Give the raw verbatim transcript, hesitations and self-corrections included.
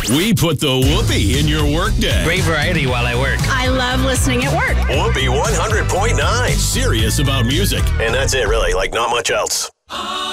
We put the whoopee in your workday. Great variety while I work. I love listening at work. Whoopee one hundred point nine. Serious about music. And that's it, really. Like, not much else.